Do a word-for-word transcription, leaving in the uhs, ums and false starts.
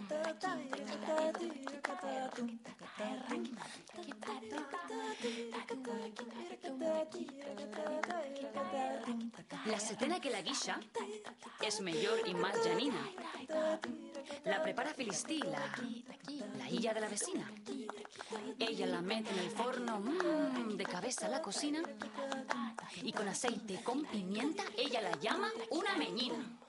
La setena que la guixa es mejor y más llanina. La prepara Filistí, la, la hija de la vecina. Ella la mete en el forno, mmm, de cabeza a la cocina, y con aceite, con pimienta, ella la llama una meñina.